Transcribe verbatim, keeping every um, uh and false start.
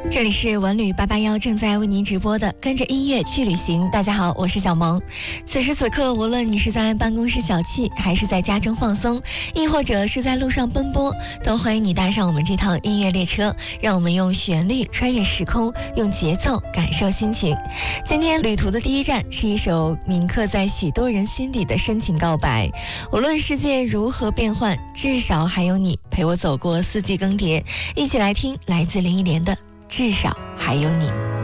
这里是文旅八八幺正在为您直播的跟着音乐去旅行。大家好，我是小萌。此时此刻，无论你是在办公室小憩，还是在家中放松，亦或者是在路上奔波，都欢迎你搭上我们这趟音乐列车，让我们用旋律穿越时空，用节奏感受心情。今天旅途的第一站是一首铭刻在许多人心底的深情告白。无论世界如何变幻，至少还有你陪我走过四季更迭。一起来听来自林忆莲的至少还有你。